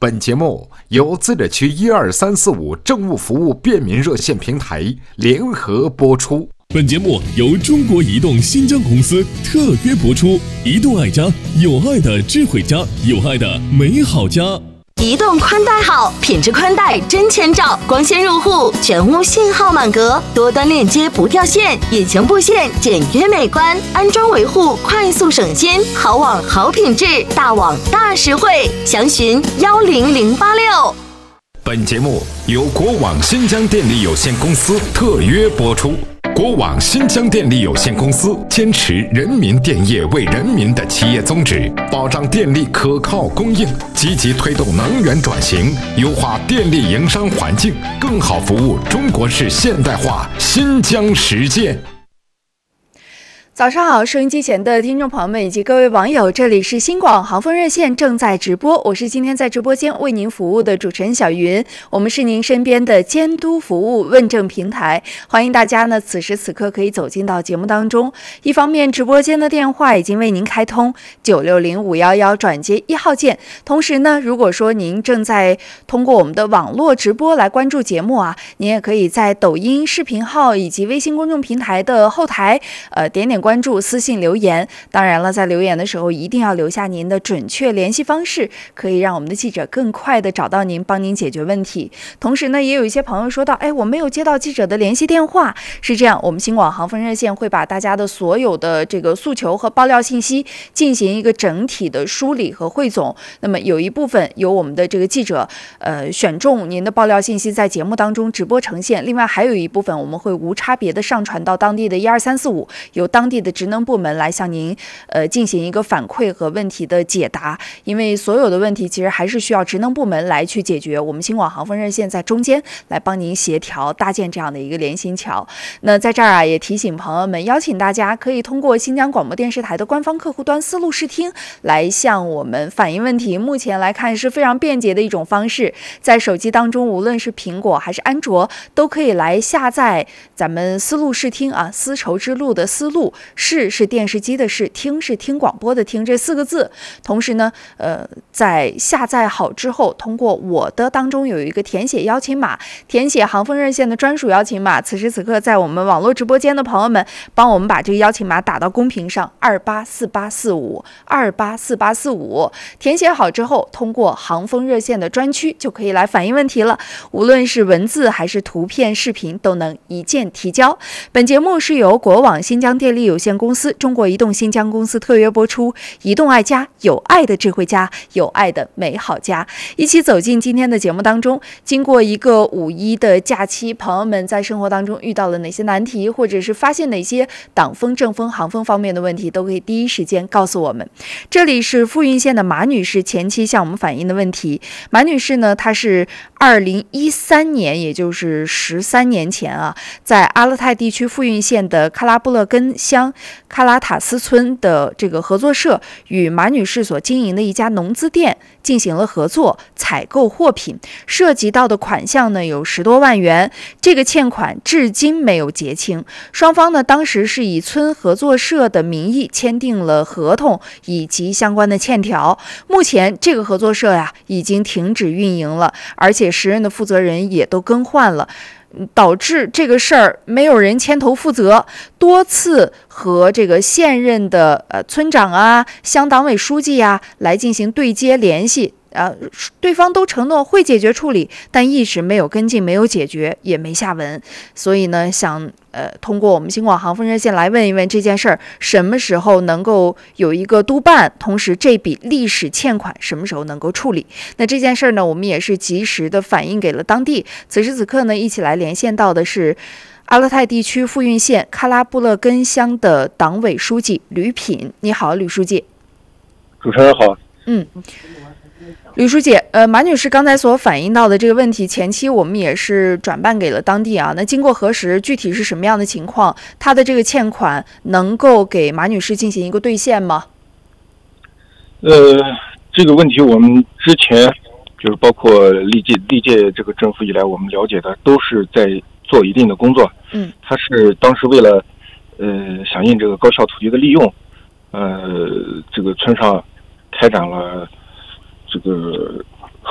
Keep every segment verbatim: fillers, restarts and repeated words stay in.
本节目由自治区一二三四五政务服务便民热线平台联合播出。 本节目由中国移动新疆公司特约播出。移动爱家，有爱的智慧家，有爱的美好家。 移动宽带好，品质宽带真千兆，光纤入户，全屋信号满格，多端链接不掉线，隐形布线简约美观，安装维护快速省心，好网好品质，大网大实惠，详询幺零零八六。 本节目由国网新疆电力有限公司特约播出。国网新疆电力有限公司坚持人民电业为人民的企业宗旨，保障电力可靠供应，积极推动能源转型，优化电力营商环境，更好服务中国式现代化新疆实践。 早上好，收音机前的听众朋友们以及各位网友，这里是新广航风热线正在直播，我是今天在直播间为您服务的主持人小云，我们是您身边的监督服务问政平台，欢迎大家呢此时此刻可以走进到节目当中。一方面，直播间的电话已经为您开通九六零五一一转接一号键，同时呢，如果说您正在通过我们的网络直播来关注节目啊，您也可以在抖音视频号以及微信公众平台的后台呃点点关注私信留言，当然了，在留言的时候一定要留下您的准确联系方式，可以让我们的记者更快的找到您，帮您解决问题。同时呢，也有一些朋友说到，哎，我没有接到记者的联系电话。是这样，我们新广航风热线会把大家的所有的这个诉求和爆料信息进行一个整体的梳理和汇总。那么有一部分由我们的这个记者呃选中您的爆料信息在节目当中直播呈现，另外还有一部分我们会无差别的上传到当地的一二三四五，由当地的职能部门来向您呃进行一个反馈和问题的解答，因为所有的问题其实还是需要职能部门来去解决，我们新广航风热线在中间来帮您协调搭建这样的一个联心桥。那在这儿啊，也提醒朋友们，邀请大家可以通过新疆广播电视台的官方客户端思路视听来向我们反映问题，目前来看是非常便捷的一种方式，在手机当中无论是苹果还是安卓都可以来下载咱们思路视听啊，丝绸之路的思路，视是电视机的视，听是听广播的听，这四个字。同时呢，呃，在下载好之后，通过我的当中有一个填写邀请码，填写航风热线的专属邀请码。此时此刻，在我们网络直播间的朋友们，帮我们把这个邀请码打到公屏上，二八四八四五二八四八四五。填写好之后，通过航风热线的专区就可以来反映问题了。无论是文字还是图片、视频，都能一键提交。本节目是由国网新疆电力有限公司、中国移动新疆公司特约播出。移动爱家，有爱的智慧家，有爱的美好家。一起走进今天的节目当中。经过一个五一的假期，朋友们在生活当中遇到了哪些难题，或者是发现哪些党风、政风、航风方面的问题，都可以第一时间告诉我们。这里是富蕴县的马女士前期向我们反映的问题。马女士呢，她是二零一三年，也就是十三年前啊，在阿勒泰地区富蕴县的喀拉布勒根乡喀拉塔斯村的这个合作社与马女士所经营的一家农资店进行了合作，采购货品，涉及到的款项呢有十多万元，这个欠款至今没有结清。双方呢当时是以村合作社的名义签订了合同以及相关的欠条。目前这个合作社呀已经停止运营了，而且时任的负责人也都更换了，导致这个事儿没有人牵头负责，多次和这个现任的呃村长啊、乡党委书记啊来进行对接联系，呃，对方都承诺会解决处理，但一直没有跟进，没有解决，也没下文。所以呢，想呃通过我们新广航风热线来问一问这件事儿什么时候能够有一个督办，同时这笔历史欠款什么时候能够处理。那这件事儿呢，我们也是及时的反映给了当地。此时此刻呢，一起来连线到的是阿勒泰地区富蕴县喀拉布勒根乡的党委书记吕品。你好，吕书记。 主持人好。 嗯。吕书记，呃，马女士刚才所反映到的这个问题，前期我们也是转办给了当地啊。那经过核实，具体是什么样的情况？她的这个欠款能够给马女士进行一个兑现吗？ 呃，这个问题我们之前就是包括历届历届这个政府以来，我们了解的都是在做一定的工作。 嗯， 他是当时为了呃响应这个高效土地的利用，呃，这个村上开展了这个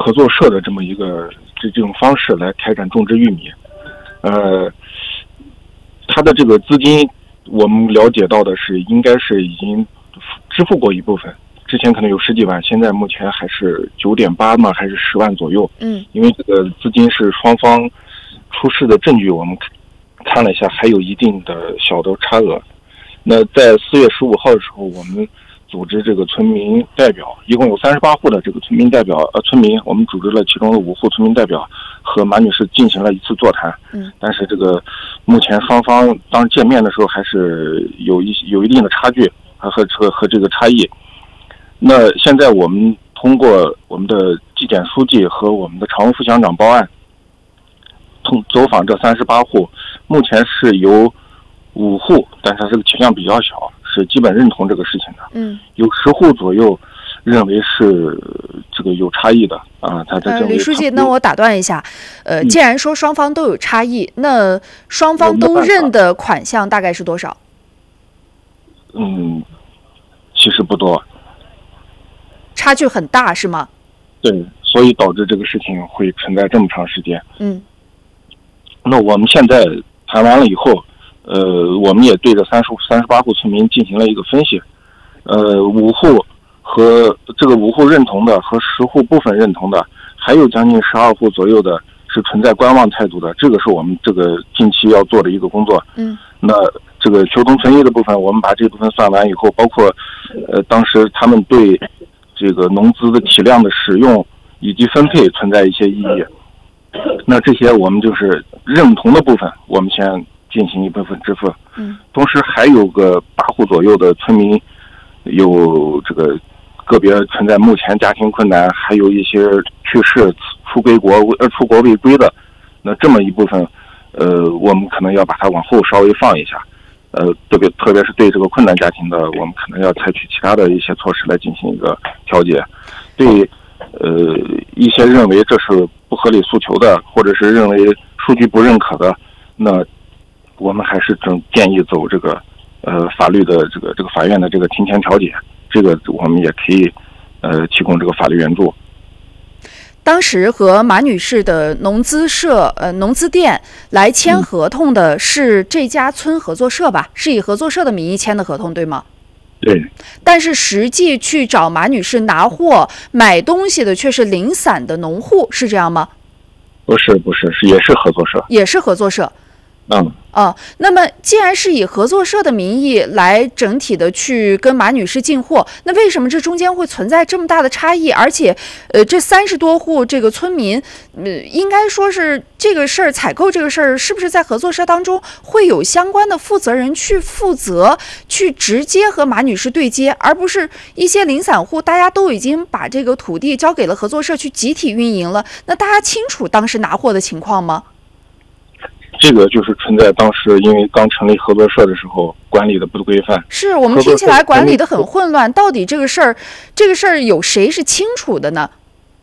合作社的这么一个这这种方式来开展种植玉米。呃，他的这个资金我们了解到的是应该是已经支付过一部分，之前可能有十几万，现在目前还是九点八嘛，还是十万左右。 嗯， 因为这个资金是双方出示的证据，我们看了一下，还有一定的小的差额。那在四月十五号的时候，我们组织这个村民代表，一共有三十八户的这个村民代表，呃，村民我们组织了其中的五户村民代表和马女士进行了一次座谈。 嗯， 但是这个目前双方当见面的时候还是有一有一定的差距和和和这个差异。那现在我们通过我们的纪检书记和我们的常务副乡长报案，通走访这三十八户，目前是由五户，但是它这个体量比较小，是基本认同这个事情的。 嗯， 有十户左右认为是这个有差异的啊。他在呃，李书记，那我打断一下，呃，嗯、既然说双方都有差异，那双方都认的款项大概是多少？ 嗯，其实不多， 差距很大是吗？ 对，所以导致这个事情会存在这么长时间。 嗯， 那我们现在谈完了以后。呃，我们也对着三十三十八户村民进行了一个分析，呃，五户和这个五户认同的和十户部分认同的，还有将近十二户左右的是存在观望态度的，这个是我们这个近期要做的一个工作。 嗯， 那这个求同存异的部分，我们把这部分算完以后，包括呃当时他们对这个农资的体量的使用以及分配存在一些异议，那这些我们就是认同的部分，我们先进行一部分支付。 嗯， 同时还有个八户左右的村民有这个个别存在目前家庭困难，还有一些去世出归国呃出国未归的，那这么一部分呃我们可能要把它往后稍微放一下，呃特别特别是对这个困难家庭的，我们可能要采取其他的一些措施来进行一个调节。对呃一些认为这是不合理诉求的，或者是认为数据不认可的，那我们还是正建议走这个呃法律的这个这个法院的这个庭前调解，这个我们也可以呃提供这个法律援助。 当时和马女士的农资社呃农资店来签合同的是这家村合作社吧？是以合作社的名义签的合同，对吗？ 对。 但是实际去找马女士拿货买东西的却是零散的农户，是这样吗？ 不是不是，是也是合作社。 也是合作社。 嗯。 哦，那么既然是以合作社的名义来整体的去跟马女士进货，那为什么这中间会存在这么大的差异？而且，呃，这三十多户这个村民，呃，应该说是这个事儿采购这个事儿，是不是在合作社当中会有相关的负责人去负责，去直接和马女士对接，而不是一些零散户，大家都已经把这个土地交给了合作社去集体运营了？那大家清楚当时拿货的情况吗？ 这个就是存在当时因为刚成立合作社的时候管理的不规范， 是我们听起来管理的很混乱。到底这个事儿，这个事儿有谁是清楚的呢？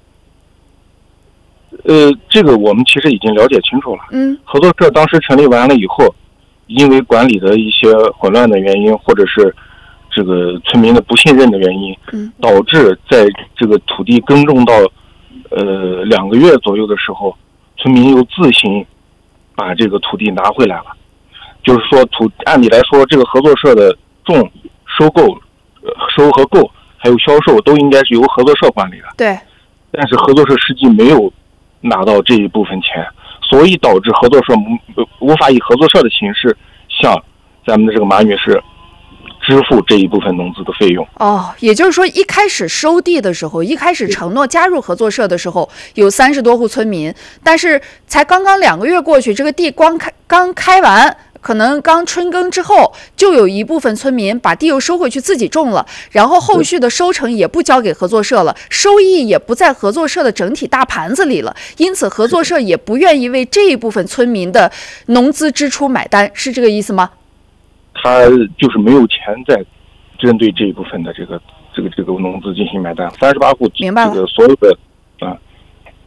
呃，这个我们其实已经了解清楚了。 嗯， 合作社当时成立完了以后，因为管理的一些混乱的原因，或者是这个村民的不信任的原因， 嗯， 导致在这个土地耕种到呃两个月左右的时候，村民又自行把这个土地拿回来了。就是说土按理来说，这个合作社的种、收购、呃、收和购还有销售都应该是由合作社管理的。 对。 但是合作社实际没有拿到这一部分钱，所以导致合作社无法以合作社的形式向咱们的这个马女士支付这一部分农资的费用。 哦，也就是说一开始收地的时候，一开始承诺加入合作社的时候，有三十多户村民，但是才刚刚两个月过去，这个地光开刚开完，可能刚春耕之后，就有一部分村民把地又收回去自己种了，然后后续的收成也不交给合作社了，收益也不在合作社的整体大盘子里了，因此合作社也不愿意为这一部分村民的农资支出买单，是这个意思吗？ 他就是没有钱在针对这一部分的这个这个这个农资进行买单。三十八户， 明白了。 这个所有的啊，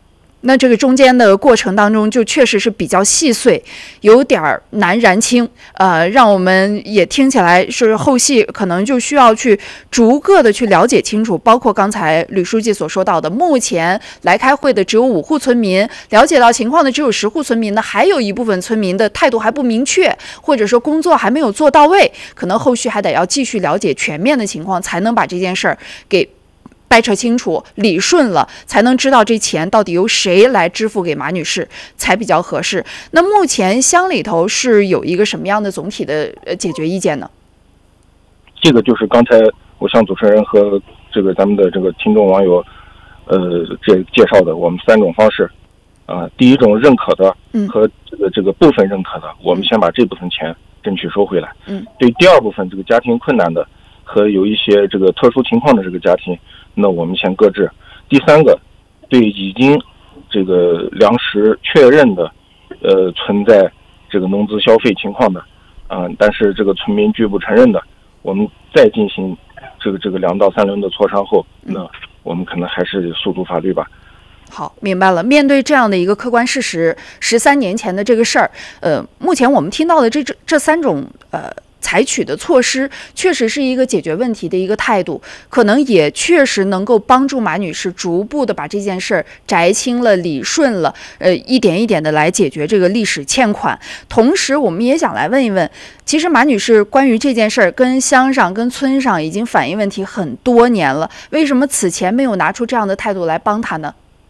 那这个中间的过程当中，就确实是比较细碎，有点难燃清，呃，让我们也听起来是后续可能就需要去逐个的去了解清楚。包括刚才吕书记所说到的，目前来开会的只有五户村民，了解到情况的只有十户村民呢，还有一部分村民的态度还不明确，或者说工作还没有做到位，可能后续还得要继续了解全面的情况，才能把这件事儿给掰扯清楚、理顺了，才能知道这钱到底由谁来支付给马女士才比较合适。那目前乡里头是有一个什么样的总体的呃解决意见呢？ 这个就是刚才我向主持人和这个咱们的这个听众网友，呃，这介绍的我们三种方式。啊、呃，第一种认可的和这个这个部分认可的，我们先把这部分钱争取收回来。 嗯， 对第二部分这个家庭困难的和有一些这个特殊情况的这个家庭，那我们先搁置。第三个，对已经这个粮食确认的，呃，存在这个农资消费情况的，啊、呃，但是这个村民拒不承认的，我们再进行这个这个两到三轮的磋商后，那我们可能还是诉诸法律吧。 好，明白了。面对这样的一个客观事实，十三年前的这个事儿，呃，目前我们听到的这这这三种呃。采取的措施确实是一个解决问题的一个态度，可能也确实能够帮助马女士逐步的把这件事儿摘清了、理顺了，呃，一点一点的来解决这个历史欠款。同时，我们也想来问一问，其实马女士关于这件事儿跟乡上、跟村上已经反映问题很多年了，为什么此前没有拿出这样的态度来帮她呢？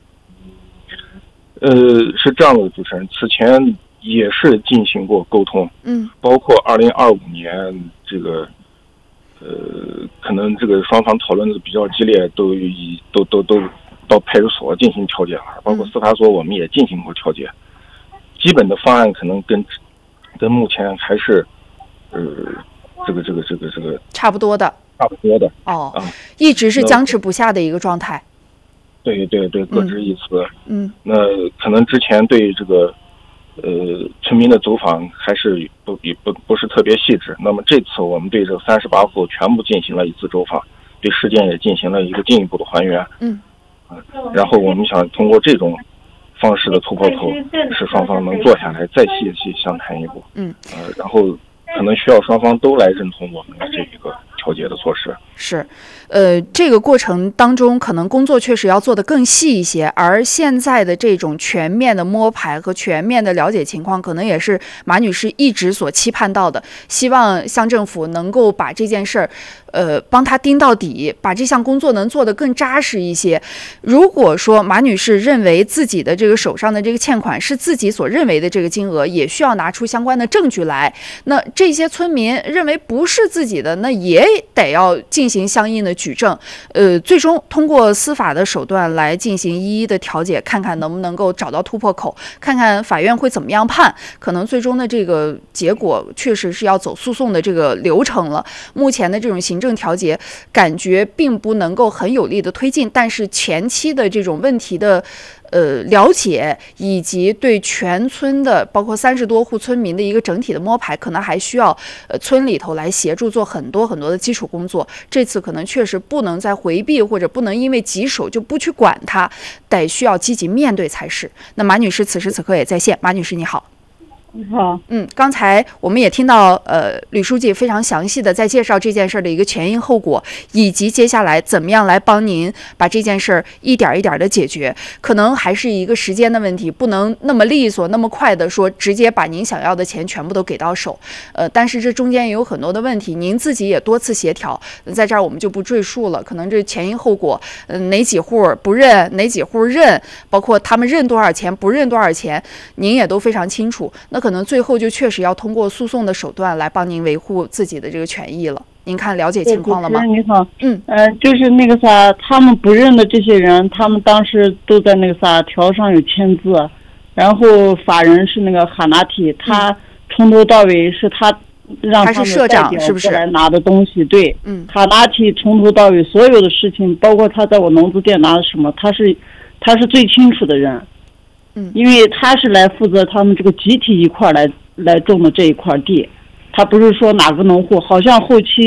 呃，是这样的，主持人，此前也是进行过沟通， 嗯， 包括二零二五年这个，呃，可能这个双方讨论的比较激烈，都以都都都到派出所进行调解了，包括司法所我们也进行过调解，基本的方案可能跟跟目前还是，呃，这个这个这个这个差不多的， 差不多的哦， 啊， 一直是僵持不下的一个状态。 对对对，各执一词。 嗯， 那可能之前对这个。呃，村民的走访还是不不不是特别细致。那么这次我们对这三十八户全部进行了一次走访，对事件也进行了一个进一步的还原。 嗯， 啊，然后我们想通过这种方式的突破口，使双方能坐下来再细细相谈一步。 嗯， 呃，然后可能需要双方都来认同我们的这一个调解的措施。 是，呃，这个过程当中可能工作确实要做得更细一些，而现在的这种全面的摸排和全面的了解情况，可能也是马女士一直所期盼到的，希望乡政府能够把这件事儿，呃，帮她盯到底，把这项工作能做得更扎实一些。如果说马女士认为自己的这个手上的这个欠款是自己所认为的这个金额，也需要拿出相关的证据来。那这些村民认为不是自己的，那也得要进行相应的举证，呃，最终通过司法的手段来进行一一的调解，看看能不能够找到突破口，看看法院会怎么样判。可能最终的这个结果确实是要走诉讼的这个流程了。目前的这种行政调解感觉并不能够很有力的推进，但是前期的这种问题的呃了解，以及对全村的包括三十多户村民的一个整体的摸排，可能还需要呃村里头来协助做很多很多的基础工作。这次可能确实不能再回避，或者不能因为棘手就不去管它，得需要积极面对才是。那马女士此时此刻也在线，马女士你好。 你好， 嗯，刚才我们也听到，呃，吕书记非常详细的在介绍这件事的一个前因后果，以及接下来怎么样来帮您把这件事一点一点的解决。可能还是一个时间的问题，不能那么利索、那么快的说直接把您想要的钱全部都给到手。呃，但是这中间也有很多的问题，您自己也多次协调，在这儿我们就不赘述了。可能这前因后果，嗯、呃，哪几户不认，哪几户认，包括他们认多少钱，不认多少钱，您也都非常清楚。那可能最后就确实要通过诉讼的手段来帮您维护自己的这个权益了。您看了解情况了吗？ 你好， 嗯， 呃，就是那个啥，他们不认的这些人，他们当时都在那个啥条上有签字，然后法人是那个哈纳提，他从头到尾是他让他们代表过来拿的东西，对， 嗯， 哈纳提从头到尾所有的事情，包括他在我农资店拿的什么，他是他是最清楚的人。 嗯， 因为他是来负责他们这个集体一块来来种的这一块地，他不是说哪个农户，好像后期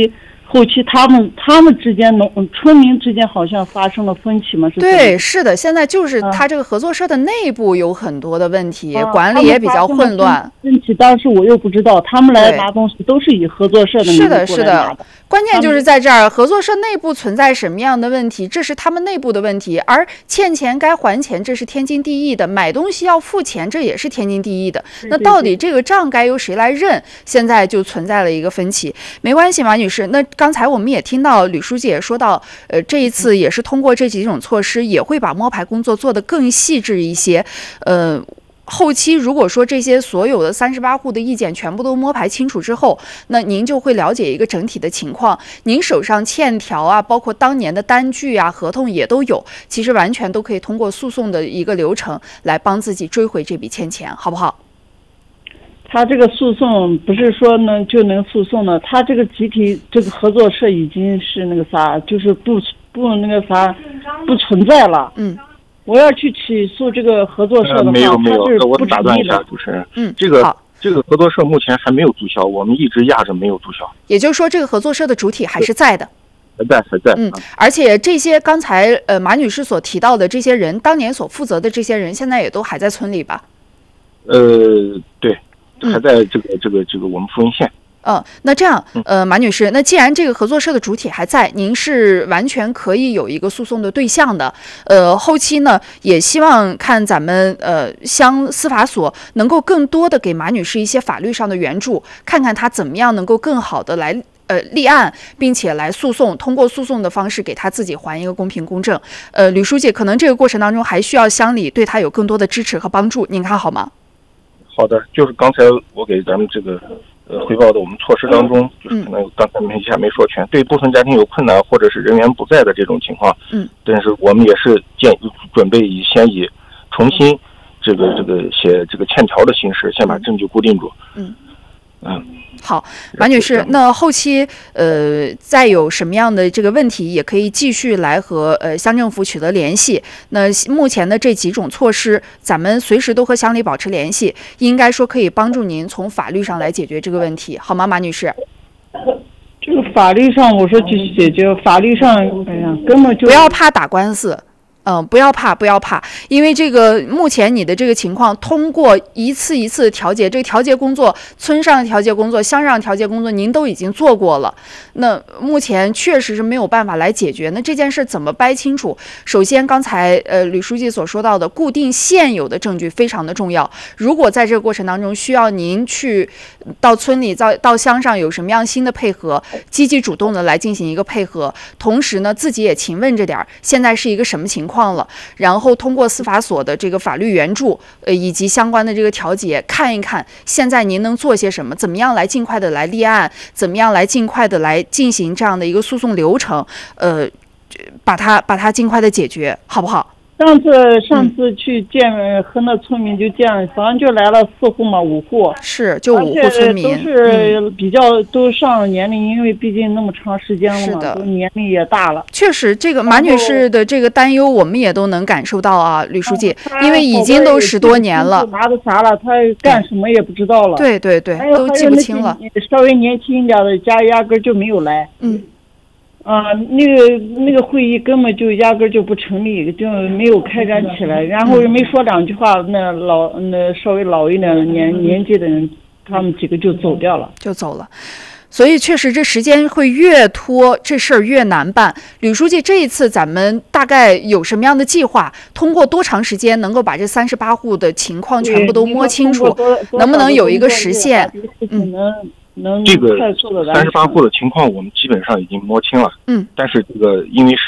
后期他们他们之间农村民之间好像发生了分歧嘛？是对，是的，现在就是他这个合作社的内部有很多的问题，啊、管理也比较混乱。 分歧，但是我又不知道，他们来拿东西都是以合作社的名义过来拿的。 是的，是的。关键就是在这儿，合作社内部存在什么样的问题，这是他们内部的问题，而欠钱该还钱，这是天经地义的；买东西要付钱，这也是天经地义的。那到底这个账该由谁来认？现在就存在了一个分歧。没关系，马女士。那刚才我们也听到吕书记也说到，呃，这一次也是通过这几种措施，也会把摸排工作做得更细致一些，呃。后期如果说这些所有的三十八户的意见全部都摸排清楚之后，那您就会了解一个整体的情况。您手上欠条啊，包括当年的单据啊、合同也都有，其实完全都可以通过诉讼的一个流程来帮自己追回这笔欠钱，好不好？ 他这个诉讼不是说呢就能诉讼的，他这个集体这个合作社已经是那个啥，就是不不那个啥不存在了。嗯。我要去起诉这个合作社的话， 呃、没有没有，我打断一下， 的主持人。 嗯， 这个这个合作社目前还没有注销，我们一直压着没有注销。 也就是说，这个合作社的主体还是在的。 还在还在。 嗯，而且这些刚才呃马女士所提到的这些人，当年所负责的这些人，现在也都还在村里吧？ 呃，对，还在这个、嗯、这个这个我们富阴县。 嗯，那这样，呃，马女士，那既然这个合作社的主体还在，您是完全可以有一个诉讼的对象的。呃，后期呢，也希望看咱们呃乡司法所能够更多的给马女士一些法律上的援助，看看她怎么样能够更好的来呃立案，并且来诉讼，通过诉讼的方式给她自己还一个公平公正。呃，吕书记，可能这个过程当中还需要乡里对她有更多的支持和帮助，您看好吗？ 好的，就是刚才我给咱们这个。呃，汇报的我们措施当中，就是可能刚才没一下没说全，对部分家庭有困难或者是人员不在的这种情况，嗯，但是我们也是建议准备以先以重新这个这个写这个欠条的形式，先把证据固定住，嗯嗯。 好，马女士，那后期呃再有什么样的这个问题，也可以继续来和呃乡政府取得联系。那目前的这几种措施，咱们随时都和乡里保持联系，应该说可以帮助您从法律上来解决这个问题，好吗，马女士？ 这个法律上，我说去解决，法律上，哎呀，根本就不要怕打官司。嗯，不要怕，不要怕，因为这个目前你的这个情况，通过一次一次的调解，这个调解工作，村上的调解工作、乡上的调解工作，您都已经做过了。那目前确实是没有办法来解决。那这件事怎么掰清楚？首先，刚才呃吕书记所说到的，固定现有的证据非常的重要。如果在这个过程当中需要您去到村里、到到乡上有什么样新的配合，积极主动的来进行一个配合，同时呢，自己也勤问着点儿，现在是一个什么情况？了，然后通过司法所的这个法律援助，呃，以及相关的这个调解，看一看现在您能做些什么，怎么样来尽快的来立案，怎么样来尽快的来进行这样的一个诉讼流程，呃，把它把它尽快的解决，好不好？ 上次上次去见和那村民就见，反正就来了四户嘛，五户是就五户村民， 都是比较、嗯、都上了年龄，因为毕竟那么长时间了嘛，都年龄也大了。 确实，这个马女士的这个担忧，我们也都能感受到啊，吕书记，因为已经都十多年了， 拿的啥了，他干什么也不知道了。 对对对，都记不清了。 稍微年轻一点的家压根就没有来。嗯。啊、呃，那个那个会议根本就压根就不成立，就没有开展起来。然后没说两句话，那老那稍微老一点的年年纪的人，他们几个就走掉了， 就走了。所以确实，这时间会越拖，这事儿越难办。吕书记，这一次咱们大概有什么样的计划？通过多长时间能够把这三十八户的情况全部都摸清楚？能不能有一个时限？ 嗯。 这个三十八户的情况，我们基本上已经摸清了。嗯，但是这个因为是